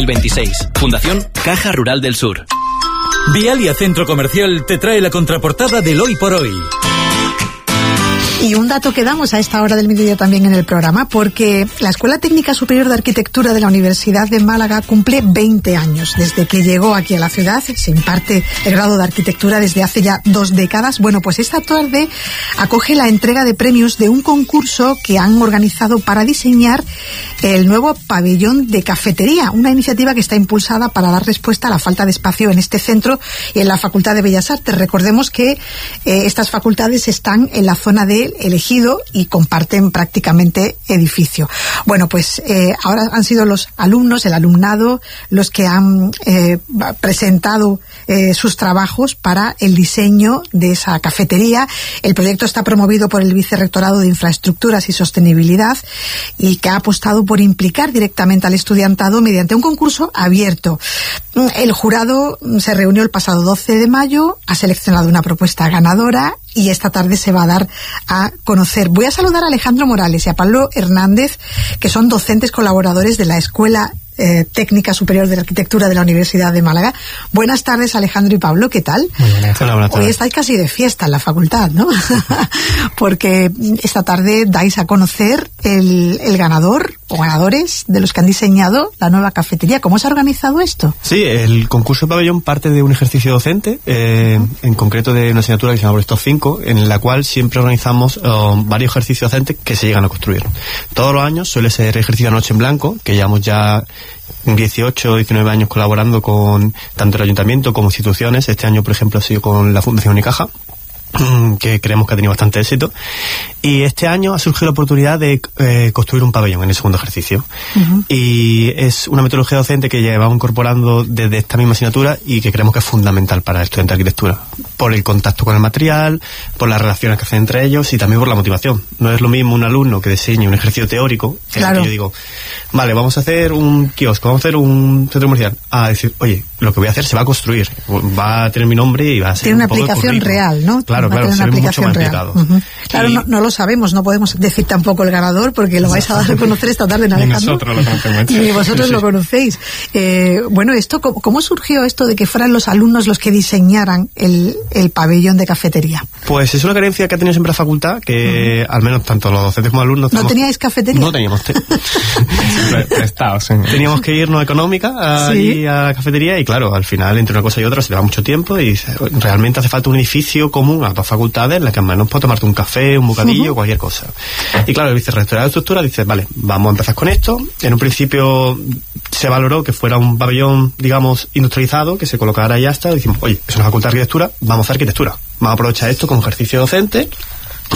26. Fundación Caja Rural del Sur. Vialia Centro Comercial te trae la contraportada del Hoy por Hoy. Y un dato que damos a esta hora del mediodía también en el programa, porque la Escuela Técnica Superior de Arquitectura de la Universidad de Málaga cumple 20 años. Desde que llegó aquí a la ciudad, se imparte el grado de arquitectura desde hace ya 2 décadas. Bueno, pues esta tarde acoge la entrega de premios de un concurso que han organizado para diseñar el nuevo pabellón de cafetería, una iniciativa que está impulsada para dar respuesta a la falta de espacio en este centro y en la Facultad de Bellas Artes. Recordemos que estas facultades están en la zona de Elegido y comparten prácticamente edificio. Bueno, pues ahora han sido los alumnos, el alumnado, los que han presentado sus trabajos para el diseño de esa cafetería. El proyecto está promovido por el Vicerrectorado de Infraestructuras y Sostenibilidad y que ha apostado por implicar directamente al estudiantado mediante un concurso abierto. El jurado se reunió el pasado 12 de mayo, ha seleccionado una propuesta ganadora y esta tarde se va a dar a conocer. Voy a saludar a Alejandro Morales y a Pablo Hernández, que son docentes colaboradores de la Escuela Técnica Superior de Arquitectura de la Universidad de Málaga. Buenas tardes, Alejandro y Pablo, ¿qué tal? Muy buenas tardes. Hoy estáis casi de fiesta en la facultad, ¿no? Porque esta tarde dais a conocer el ganador o ganadores de los que han diseñado la nueva cafetería. ¿Cómo se ha organizado esto? Sí, el concurso de pabellón parte de un ejercicio docente, en concreto de una asignatura que se llama Proyecto 5, en la cual siempre organizamos varios ejercicios docentes que se llegan a construir. Todos los años suele ser ejercicio de Noche en Blanco, que llevamos ya 18, 19 años colaborando con tanto el ayuntamiento como instituciones. Este año, por ejemplo, ha sido con la Fundación Unicaja, que creemos que ha tenido bastante éxito, y este año ha surgido la oportunidad de construir un pabellón en el segundo ejercicio. Y es una metodología docente que llevamos incorporando desde esta misma asignatura y que creemos que es fundamental para el estudiante de arquitectura, por el contacto con el material, por las relaciones que hacen entre ellos y también por la motivación. No es lo mismo un alumno que diseñe un ejercicio teórico, en el que yo digo, vale, vamos a hacer un kiosco, vamos a hacer un centro comercial, a decir, oye, lo que voy a hacer se va a construir, va a tener mi nombre y va a ser tiene una aplicación real, ¿no? Claro, ser mucho más implicado. Claro, no lo sabemos, no podemos decir tampoco el ganador porque lo vais a dar a conocer esta tarde en Alejandro. Ni nosotros lo conocemos. Ni vosotros lo conocéis. Bueno, ¿cómo surgió esto de que fueran los alumnos los que diseñaran el pabellón de cafetería? Pues es una carencia que ha tenido siempre la facultad, que al menos tanto los docentes como alumnos... ¿No teníais cafetería? No teníamos. Prestados. Teníamos que irnos económica a la cafetería y claro, al final entre una cosa y otra se lleva mucho tiempo y realmente hace falta un edificio común a dos facultades en las que al menos puedes tomarte un café, un bocadillo, cualquier cosa. Y claro, el vicerrectorado de estructura dice, vale, vamos a empezar con esto. En un principio se valoró que fuera un pabellón, digamos, industrializado, que se colocara y ya está. Decimos, oye, es una facultad de arquitectura, vamos a hacer arquitectura. Vamos a aprovechar esto como ejercicio docente